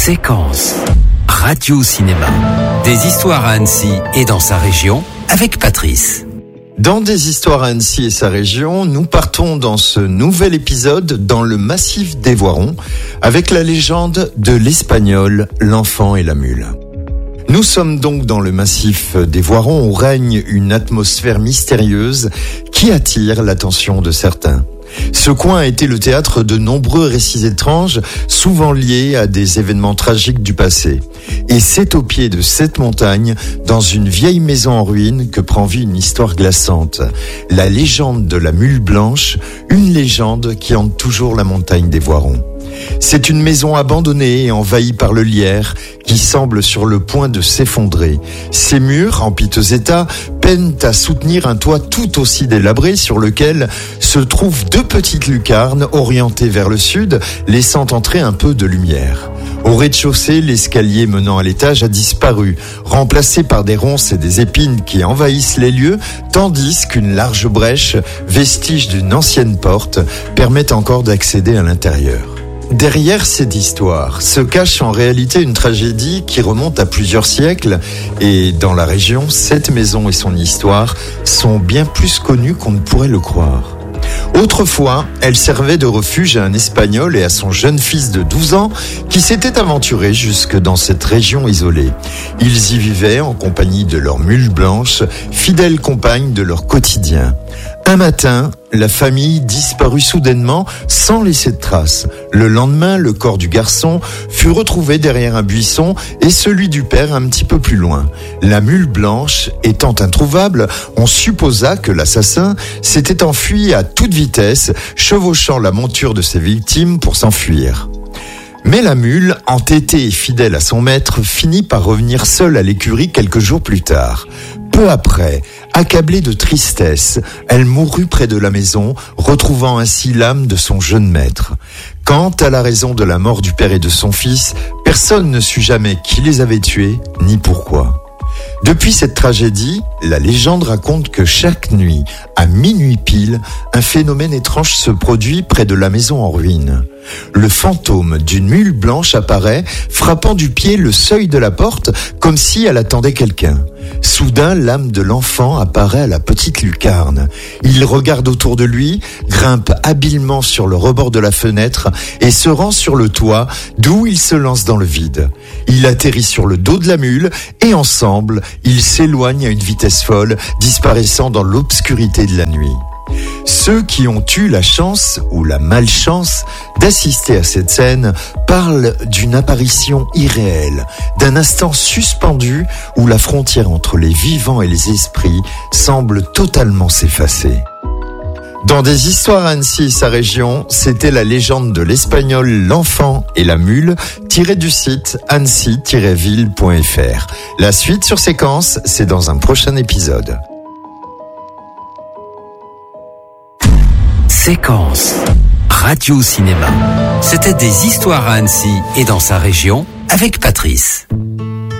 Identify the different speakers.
Speaker 1: Séquence Radio-Cinéma. Des histoires à Annecy et dans sa région avec Patrice.
Speaker 2: Dans Des histoires à Annecy et sa région, nous partons dans ce nouvel épisode dans le massif des Voirons avec la légende de l'Espagnol, l'enfant et la mule. Nous sommes donc dans le massif des Voirons où règne une atmosphère mystérieuse qui attire l'attention de certains. Ce coin a été le théâtre de nombreux récits étranges, souvent liés à des événements tragiques du passé. Et c'est au pied de cette montagne, dans une vieille maison en ruine, que prend vie une histoire glaçante. La légende de la mule blanche, une légende qui hante toujours la montagne des Voirons. C'est une maison abandonnée et envahie par le lierre qui semble sur le point de s'effondrer. Ses murs, en piteux état, peinent à soutenir un toit tout aussi délabré sur lequel se trouvent deux petites lucarnes orientées vers le sud, laissant entrer un peu de lumière. Au rez-de-chaussée, l'escalier menant à l'étage a disparu, remplacé par des ronces et des épines qui envahissent les lieux, tandis qu'une large brèche, vestige d'une ancienne porte, permet encore d'accéder à l'intérieur. Derrière cette histoire se cache en réalité une tragédie qui remonte à plusieurs siècles et dans la région, cette maison et son histoire sont bien plus connues qu'on ne pourrait le croire. Autrefois, elle servait de refuge à un Espagnol et à son jeune fils de 12 ans qui s'était aventuré jusque dans cette région isolée. Ils y vivaient en compagnie de leur mule blanche, fidèle compagne de leur quotidien. Un matin, la famille disparut soudainement sans laisser de traces. Le lendemain, le corps du garçon fut retrouvé derrière un buisson et celui du père un petit peu plus loin. La mule blanche étant introuvable, on supposa que l'assassin s'était enfui à toute vitesse, chevauchant la monture de ses victimes pour s'enfuir. Mais la mule, entêtée et fidèle à son maître, finit par revenir seule à l'écurie quelques jours plus tard. Peu après, accablée de tristesse, elle mourut près de la maison, retrouvant ainsi l'âme de son jeune maître. Quant à la raison de la mort du père et de son fils, personne ne sut jamais qui les avait tués, ni pourquoi. Depuis cette tragédie, la légende raconte que chaque nuit, à minuit pile, un phénomène étrange se produit près de la maison en ruine. Le fantôme d'une mule blanche apparaît, frappant du pied le seuil de la porte, comme si elle attendait quelqu'un. Soudain, l'âme de l'enfant apparaît à la petite lucarne. Il regarde autour de lui, grimpe habilement sur le rebord de la fenêtre et se rend sur le toit, d'où il se lance dans le vide. Il atterrit sur le dos de la mule et ensemble, ils s'éloignent à une vitesse folle, disparaissant dans l'obscurité de la nuit. Ceux qui ont eu la chance ou la malchance d'assister à cette scène parlent d'une apparition irréelle, d'un instant suspendu où la frontière entre les vivants et les esprits semble totalement s'effacer. Dans Des histoires à Annecy et sa région, c'était la légende de l'Espagnol, l'enfant et la mule, tirée du site annecy-ville.fr. La suite sur Séquence, c'est dans un prochain épisode.
Speaker 1: Séquence Radio-Cinéma. C'était Des histoires à Annecy et dans sa région avec Patrice.